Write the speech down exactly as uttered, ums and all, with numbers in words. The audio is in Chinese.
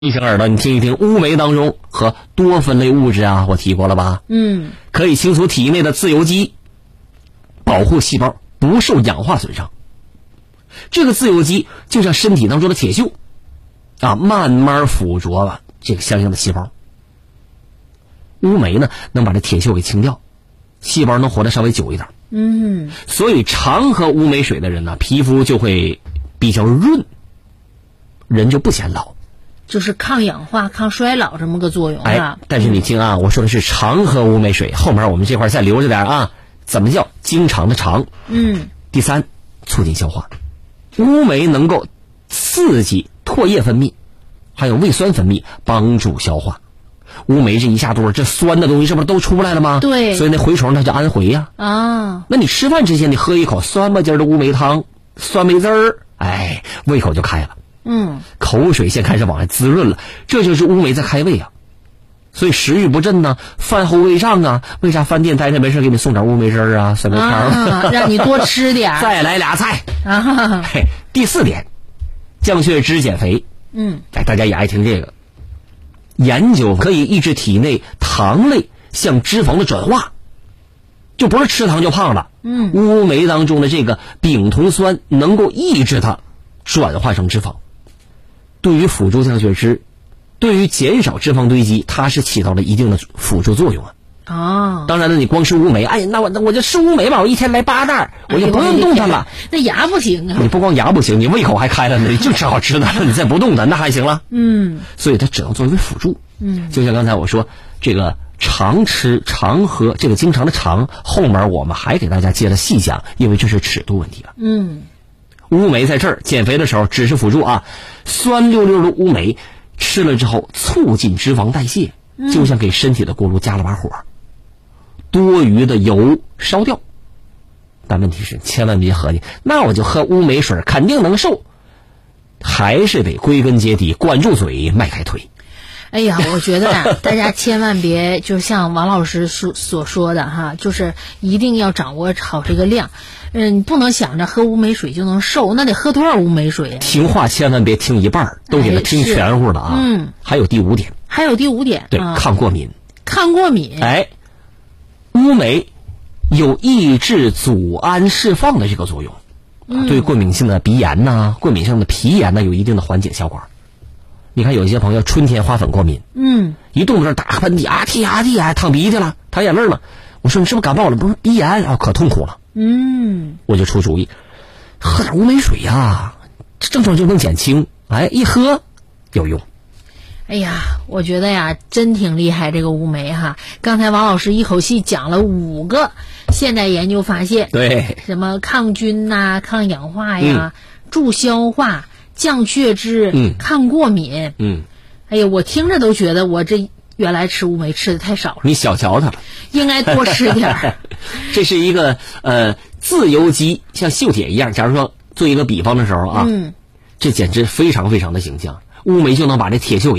一醒耳朵，你听一听，乌梅当中和多酚类物质啊，我提过了吧？ 嗯， 可以清除体内的自由基，保护细胞不受氧化损伤。这个自由基就像身体当中的铁锈啊，慢慢附着了这个相应的细胞。乌梅呢，能把这铁锈给清掉，细胞能活得稍微久一点。 嗯， 所以常喝乌梅水的人呢，皮肤就会比较润，人就不显老。 就是抗氧化、抗衰老这么个作用哎，但是你听啊，我说的是常喝乌梅水，后面我们这块再留着点啊。怎么叫经常的常？ 嗯， 第三，促进消化。乌梅能够刺激唾液分泌，还有胃酸分泌，帮助消化。乌梅这一下肚，这酸的东西是不是都出来了吗？ 对， 所以那蛔虫它就安回呀。 啊， 那你吃饭之前你喝一口酸吧唧儿的乌梅汤，酸梅汁儿，哎，胃口就开了。 嗯， 口水先开始往外滋润了，这就是乌梅在开胃啊。所以食欲不振呢，饭后胃胀啊，为啥饭店待着没事给你送点乌梅汁儿啊、酸梅汤、 啊，让你多吃点再来俩菜啊。 嘿，第四点，降血脂减肥。 嗯， 哎，大家也爱听这个。研究可以抑制体内糖类向脂肪的转化，就不是吃糖就胖了。 嗯， 乌梅当中的这个丙酮酸能够抑制它转化成脂肪。对于辅助降血脂，对于减少脂肪堆积，它是起到了一定的辅助作用啊。 哦， 当然了，你光吃乌梅，哎，那我那我就吃乌梅吧，我一天来八袋，我就不用动它了。 那牙不行啊！ 你不光牙不行，你胃口还开了呢，你就吃好吃的，你再不动它，那还行了。 嗯， 所以它只能作为辅助。 嗯， 就像刚才我说，这个常吃常喝，这个经常的常，后面我们还给大家接着细讲，因为这是尺度问题了。 嗯。 乌梅在这儿减肥的时候只是辅助啊，酸溜溜的乌梅吃了之后促进脂肪代谢，就像给身体的锅炉加了把火，多余的油烧掉。但问题是千万别合计，那我就喝乌梅水肯定能瘦，还是得归根结底管住嘴迈开腿。 哎呀，我觉得呀，大家千万别就像王老师所所说的哈，就是一定要掌握好这个量。嗯，你不能想着喝乌梅水就能瘦，那得喝多少乌梅水呀？ 听话千万别听一半，都给他听全乎的啊。 嗯， 还有第五点， 还有第五点， 对， 啊、 抗过敏。 抗过敏， 哎，乌梅有抑制组胺释放的这个作用， 嗯、 对过敏性的鼻炎呐、过敏性的皮炎呢有一定的缓解效果。你看有一些朋友春天花粉过敏， 嗯， 一动不动打个喷嚏啊嚏啊嚏啊，淌鼻涕了，淌眼泪了。我说你是不是感冒了？不是鼻炎啊，可痛苦了。 嗯， 我就出主意，喝点乌梅水呀、啊，症状就能减轻。哎，一喝有用。 哎呀，我觉得呀，真挺厉害这个乌梅哈。刚才王老师一口气讲了五个现代研究发现， 对， 什么抗菌呐、啊、抗氧化呀、 嗯、 助消化、降血脂、 嗯、 抗过敏。 嗯， 哎呀，我听着都觉得我这原来吃乌梅吃的太少了， 你小瞧它了， 应该多吃点儿。 这是一个呃自由基，像锈铁一样。假如说做一个比方的时候啊， 嗯， 这简直非常非常的形象，乌梅就能把这铁锈给